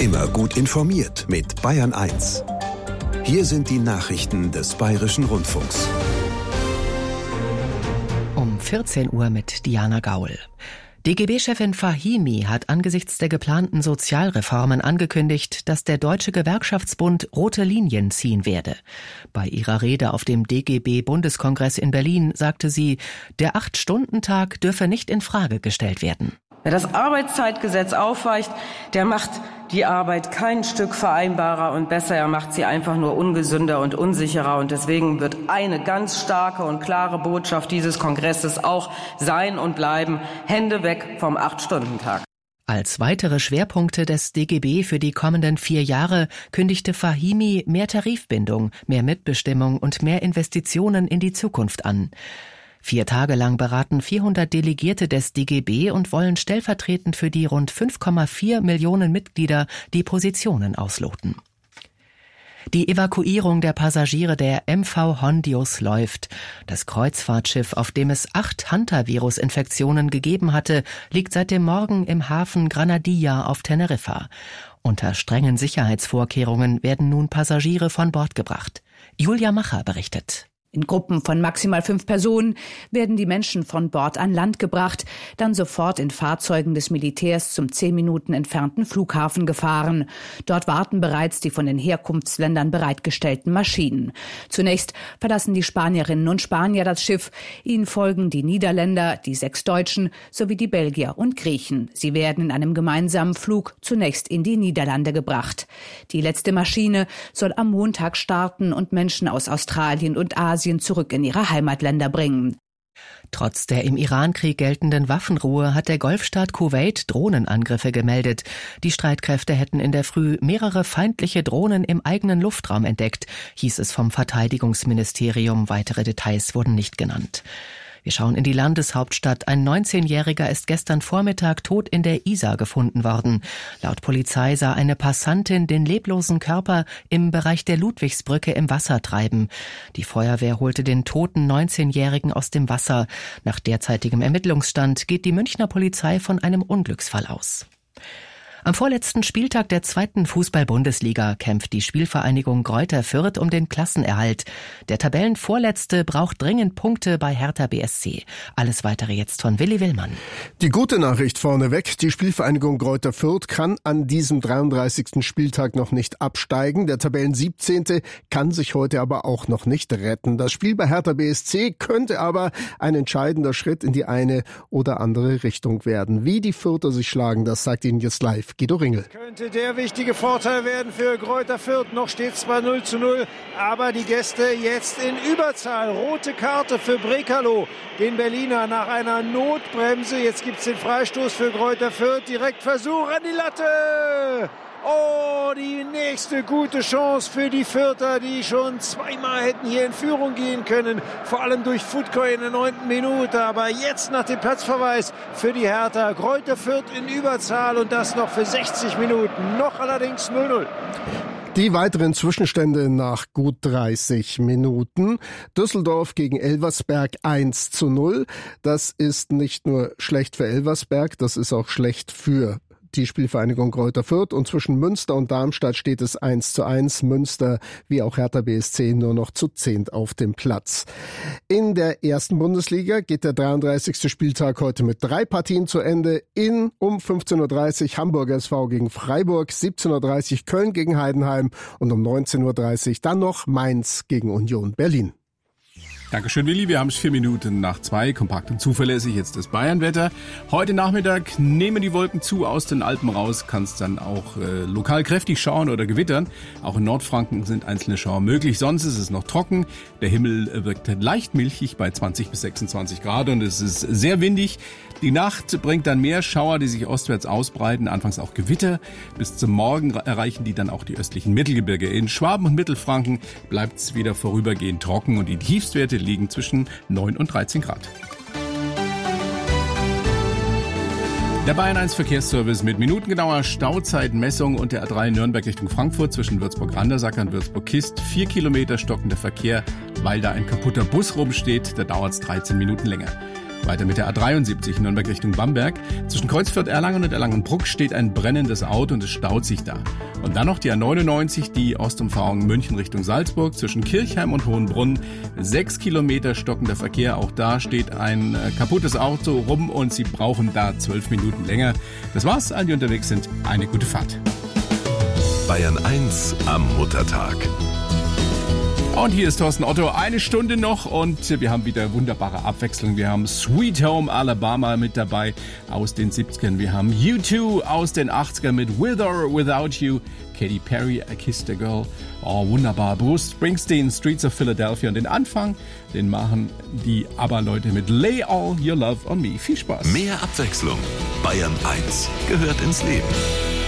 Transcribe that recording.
Immer gut informiert mit Bayern 1. Hier sind die Nachrichten des Bayerischen Rundfunks. Um 14 Uhr mit Diana Gaul. DGB-Chefin Fahimi hat angesichts der geplanten Sozialreformen angekündigt, dass der Deutsche Gewerkschaftsbund rote Linien ziehen werde. Bei ihrer Rede auf dem DGB-Bundeskongress in Berlin sagte sie, der 8-Stunden-Tag dürfe nicht in Frage gestellt werden. Wer das Arbeitszeitgesetz aufweicht, der macht die Arbeit kein Stück vereinbarer und besser, er macht sie einfach nur ungesünder und unsicherer. Und deswegen wird eine ganz starke und klare Botschaft dieses Kongresses auch sein und bleiben: Hände weg vom 8-Stunden-Tag. Als weitere Schwerpunkte des DGB für die kommenden 4 Jahre kündigte Fahimi mehr Tarifbindung, mehr Mitbestimmung und mehr Investitionen in die Zukunft an. 4 Tage lang beraten 400 Delegierte des DGB und wollen stellvertretend für die rund 5,4 Millionen Mitglieder die Positionen ausloten. Die Evakuierung der Passagiere der MV Hondius läuft. Das Kreuzfahrtschiff, auf dem es 8 Hantavirus-Infektionen gegeben hatte, liegt seit dem Morgen im Hafen Granadilla auf Teneriffa. Unter strengen Sicherheitsvorkehrungen werden nun Passagiere von Bord gebracht. Julia Macher berichtet. In Gruppen von maximal 5 Personen werden die Menschen von Bord an Land gebracht, dann sofort in Fahrzeugen des Militärs zum 10 Minuten entfernten Flughafen gefahren. Dort warten bereits die von den Herkunftsländern bereitgestellten Maschinen. Zunächst verlassen die Spanierinnen und Spanier das Schiff. Ihnen folgen die Niederländer, die 6 Deutschen sowie die Belgier und Griechen. Sie werden in einem gemeinsamen Flug zunächst in die Niederlande gebracht. Die letzte Maschine soll am Montag starten und Menschen aus Australien und Asien zurück in ihre Heimatländer bringen. Trotz der im Irankrieg geltenden Waffenruhe hat der Golfstaat Kuwait Drohnenangriffe gemeldet. Die Streitkräfte hätten in der Früh mehrere feindliche Drohnen im eigenen Luftraum entdeckt, hieß es vom Verteidigungsministerium. Weitere Details wurden nicht genannt. Wir schauen in die Landeshauptstadt. Ein 19-Jähriger ist gestern Vormittag tot in der Isar gefunden worden. Laut Polizei sah eine Passantin den leblosen Körper im Bereich der Ludwigsbrücke im Wasser treiben. Die Feuerwehr holte den toten 19-Jährigen aus dem Wasser. Nach derzeitigem Ermittlungsstand geht die Münchner Polizei von einem Unglücksfall aus. Am vorletzten Spieltag der 2. Fußball-Bundesliga kämpft die Spielvereinigung Greuther Fürth um den Klassenerhalt. Der Tabellenvorletzte braucht dringend Punkte bei Hertha BSC. Alles Weitere jetzt von Willi Willmann. Die gute Nachricht vorneweg: Die Spielvereinigung Greuther Fürth kann an diesem 33. Spieltag noch nicht absteigen. Der Tabellen 17. kann sich heute aber auch noch nicht retten. Das Spiel bei Hertha BSC könnte aber ein entscheidender Schritt in die eine oder andere Richtung werden. Wie die Fürther sich schlagen, das sagt Ihnen jetzt live Guido Ringel. Könnte der wichtige Vorteil werden für Greuther Fürth. Noch steht es zwar 0:0, aber die Gäste jetzt in Überzahl. Rote Karte für Brekalo, den Berliner, nach einer Notbremse. Jetzt gibt es den Freistoß für Greuther Fürth. Direkt Versuch an die Latte. Oh, die nächste gute Chance für die Fürther, die schon 2-mal hätten hier in Führung gehen können. Vor allem durch Futkoy in der 9. Minute. Aber jetzt nach dem Platzverweis für die Hertha. Greuther Fürth in Überzahl und das noch für 60 Minuten. Noch allerdings 0:0. Die weiteren Zwischenstände nach gut 30 Minuten. Düsseldorf gegen Elversberg 1:0. Das ist nicht nur schlecht für Elversberg, das ist auch schlecht für die Spielvereinigung Greuther Fürth. Und zwischen Münster und Darmstadt steht es 1:1. Münster wie auch Hertha BSC nur noch zu 10 auf dem Platz. In der 1. Bundesliga geht der 33. Spieltag heute mit 3 Partien zu Ende. Um 15:30 Uhr Hamburger SV gegen Freiburg, 17:30 Uhr Köln gegen Heidenheim und um 19:30 Uhr dann noch Mainz gegen Union Berlin. Dankeschön, Willi. Wir haben es 4 Minuten nach 2. Kompakt und zuverlässig. Jetzt das Bayernwetter. Heute Nachmittag nehmen die Wolken zu aus den Alpen raus. Kann es dann auch lokal kräftig schauern oder gewittern. Auch in Nordfranken sind einzelne Schauer möglich. Sonst ist es noch trocken. Der Himmel wirkt leicht milchig bei 20 bis 26 Grad und es ist sehr windig. Die Nacht bringt dann mehr Schauer, die sich ostwärts ausbreiten. Anfangs auch Gewitter. Bis zum Morgen erreichen die dann auch die östlichen Mittelgebirge. In Schwaben und Mittelfranken bleibt es wieder vorübergehend trocken und die Tiefstwerte liegen zwischen 9 und 13 Grad. Der Bayern 1 Verkehrsservice mit minutengenauer Stauzeitmessung und der A3 Nürnberg Richtung Frankfurt zwischen Würzburg-Randersacker und Würzburg-Kist. 4 Kilometer stockender Verkehr, weil da ein kaputter Bus rumsteht. Da dauert es 13 Minuten länger. Weiter mit der A73 Nürnberg Richtung Bamberg. Zwischen Kreuzfeld Erlangen und Erlangen-Bruck steht ein brennendes Auto und es staut sich da. Und dann noch die A99, die Ostumfahrung München Richtung Salzburg zwischen Kirchheim und Hohenbrunn. 6 Kilometer stockender Verkehr. Auch da steht ein kaputtes Auto rum und Sie brauchen da 12 Minuten länger. Das war's, allen, die unterwegs sind. Eine gute Fahrt. Bayern 1 am Muttertag. Und hier ist Thorsten Otto, eine Stunde noch und wir haben wieder wunderbare Abwechslung. Wir haben Sweet Home Alabama mit dabei aus den 70ern. Wir haben U2 aus den 80ern mit With or Without You. Katy Perry, I Kissed a Girl. Oh, wunderbar. Bruce Springsteen, Streets of Philadelphia. Und den Anfang, den machen die ABBA-Leute mit Lay All Your Love on Me. Viel Spaß. Mehr Abwechslung. Bayern 1 gehört ins Leben.